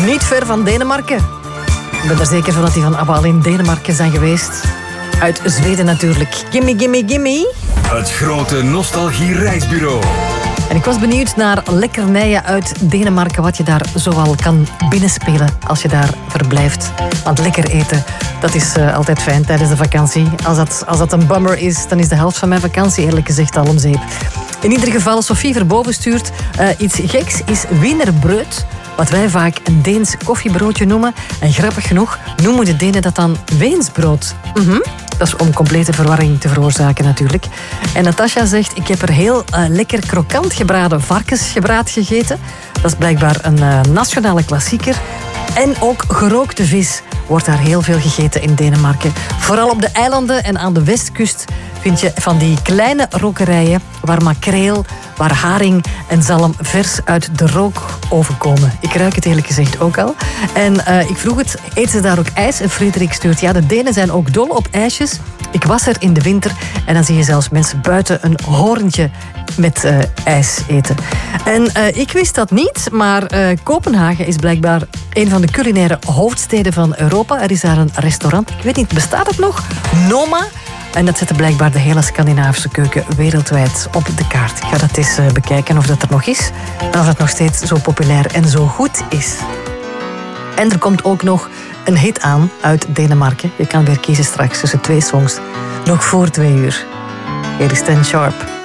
Niet ver van Denemarken. Ik ben er zeker van dat die van ABBA al in Denemarken zijn geweest. Uit Zweden natuurlijk. Gimme, gimme, gimme. Het grote nostalgie-reisbureau. En ik was benieuwd naar lekkernijen uit Denemarken, wat je daar zoal kan binnenspelen als je daar verblijft. Want lekker eten, dat is altijd fijn tijdens de vakantie. Als dat een bummer is, dan is de helft van mijn vakantie eerlijk gezegd al om zeep. In ieder geval, Sophie Verboven stuurt iets geks, is wienerbrood. Wat wij vaak een Deens koffiebroodje noemen. En grappig genoeg noemen de Denen dat dan Weensbrood. Dat is om complete verwarring te veroorzaken natuurlijk. En Natasja zegt, ik heb er heel lekker krokant gebraden varkensgebraad gegeten. Dat is blijkbaar een nationale klassieker. En ook gerookte vis wordt daar heel veel gegeten in Denemarken. Vooral op de eilanden en aan de westkust vind je van die kleine rokerijen waar makreel, waar haring en zalm vers uit de rookoven komen. Ik ruik het eerlijk gezegd ook al. En ik vroeg het, eten ze daar ook ijs? En Frederik stuurt, ja, de Denen zijn ook dol op ijsjes. Ik was er in de winter en dan zie je zelfs mensen buiten een hoorntje met ijs eten. En ik wist dat niet, maar Kopenhagen is blijkbaar een van de culinaire hoofdsteden van Europa. Er is daar een restaurant, ik weet niet, bestaat het nog? Noma. En dat zette blijkbaar de hele Scandinavische keuken wereldwijd op de kaart. Ik ga dat eens bekijken of dat er nog is. En of dat nog steeds zo populair en zo goed is. En er komt ook nog een hit aan uit Denemarken. Je kan weer kiezen straks tussen 2 songs. Nog voor 2 uur. Hier is Ten Sharp.